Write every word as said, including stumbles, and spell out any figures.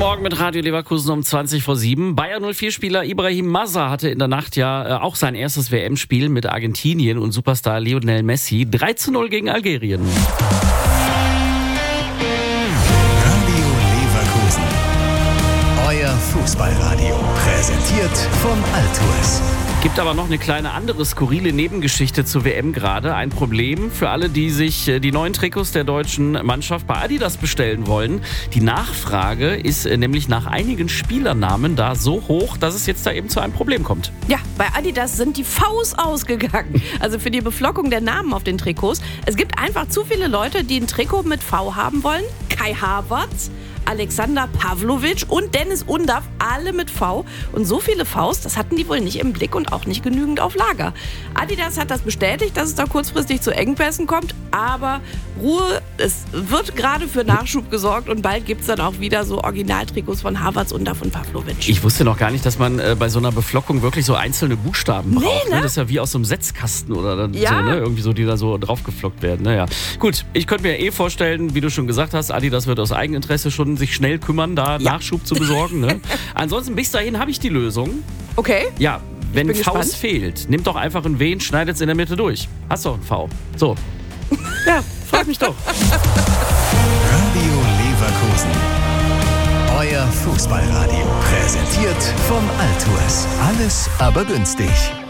Morgen mit Radio Leverkusen um zwanzig vor sieben. Bayer null vier Spieler Ibrahim Mazza hatte in der Nacht ja auch sein erstes W M-Spiel mit Argentinien und Superstar Lionel Messi. drei zu null gegen Algerien. Radio Leverkusen. Euer Fußballradio. Präsentiert vom Altours. Gibt aber noch eine kleine andere skurrile Nebengeschichte zur W M gerade. Ein Problem für alle, die sich die neuen Trikots der deutschen Mannschaft bei Adidas bestellen wollen. Die Nachfrage ist nämlich nach einigen Spielernamen da so hoch, dass es jetzt da eben zu einem Problem kommt. Ja, bei Adidas sind die Vs ausgegangen. Also für die Beflockung der Namen auf den Trikots. Es gibt einfach zu viele Leute, die ein Trikot mit V haben wollen. Kai Havertz, Alexander Pavlovic und Dennis Undav, alle mit V. Und so viele Vs, das hatten die wohl nicht im Blick und auch nicht genügend auf Lager. Adidas hat das bestätigt, dass es da kurzfristig zu Engpässen kommt. Aber Ruhe, es wird gerade für Nachschub gesorgt und bald gibt es dann auch wieder so Originaltrikots von Havertz, Undav und Pavlovic. Ich wusste noch gar nicht, dass man äh, bei so einer Beflockung wirklich so einzelne Buchstaben Nee, braucht. ne? Das ist ja wie aus so einem Setzkasten oder dann Ja. so, ne? Irgendwie so, die da so draufgeflockt werden. Naja. Gut, ich könnte mir eh vorstellen, wie du schon gesagt hast, Adidas wird aus Eigeninteresse schon sich schnell kümmern, da Ja. Nachschub zu besorgen. Ne? Ansonsten bis dahin habe ich die Lösung. Okay. Ja, wenn bin Vs gespannt. fehlt, nimmt doch einfach ein W und schneidet es in der Mitte durch. Hast doch ein V. So. Ja, freut mich doch. Radio Leverkusen. Euer Fußballradio. Präsentiert vom Altours. Alles aber günstig.